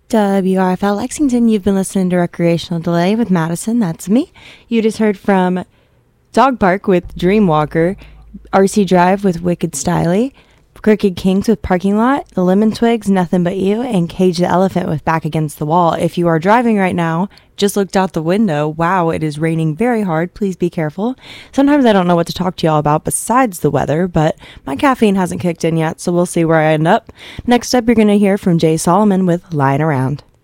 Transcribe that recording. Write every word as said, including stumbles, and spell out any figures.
W R F L Lexington, you've been listening to Recreational Delay with Madison, that's me. You just heard from Dog Park with Dreamwalker, R C Drive with Wicked Styly, Crooked Kings with Parking Lot, The Lemon Twigs, Nothing But You, and Cage the Elephant with Back Against the Wall. If you are driving right now, just looked out the window. Wow, it is raining very hard. Please be careful. Sometimes I don't know what to talk to y'all about besides the weather, but my caffeine hasn't kicked in yet, so we'll see where I end up. Next up, you're going to hear from Jay Solomon with Lying Around.